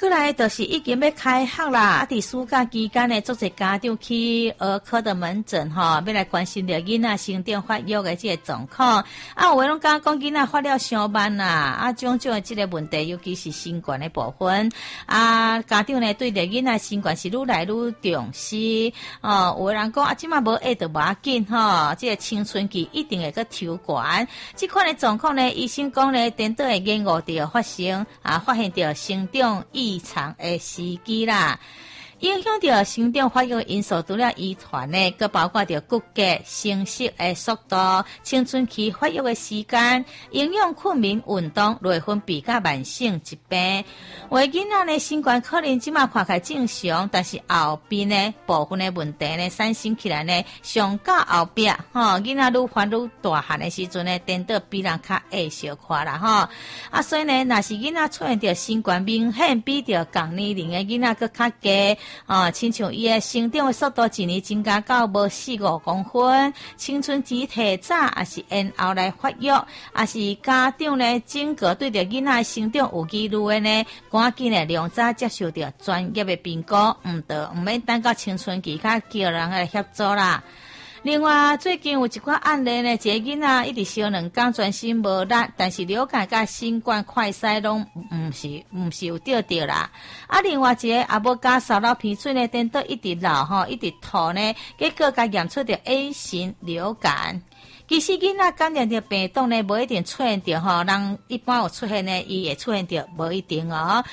过来就是已经要开学啦，伫暑假期间呢，足侪家长去儿科的门诊要来关心着囡仔成长发育的这个状况。有诶拢讲囡仔发了伤慢啦，种种的这个问题，尤其是新冠的部分，家长呢对着囡仔新冠是愈来愈重视。有的人讲即马无爱就无要紧这个青春期一定会去抽管。这款的状况呢，医生讲呢，等到会延误着发生发现着成长异常的时机啦。影响到成长发育的因素，除了遗传呢，佮包括着骨骼、成熟的速度、青春期发育的时间、营养困眠、运动、内分泌佮慢性疾病。有的囡仔呢，新冠可能即马看起来正常，但是后边呢部分的问题呢产生起来呢，上到后边囡仔愈发愈大汉的时阵呢，等到比人较矮小块啦所以呢，若是囡仔出现着新冠明显比着同年龄的囡仔佮较低。亲像伊的成长的速度一年增加到无4-5公分，青春期提早也是延后来发育，也是家长呢整个对着囡仔的成长有疑虑的呢，赶紧的量早接受着专业的评估，唔免等到青春期较叫人来协助啦。另外，最近有一款案例呢，一个囡仔一直烧2天，全身无力，但是了解甲新冠快筛拢唔是有得啦。另外一个也无加扫到鼻水呢，等到一直流一直吐呢，结果甲验出着 A 型流感。其实囡仔感染着病毒呢，无一定出现着人一般有出现呢，伊会出现着无一定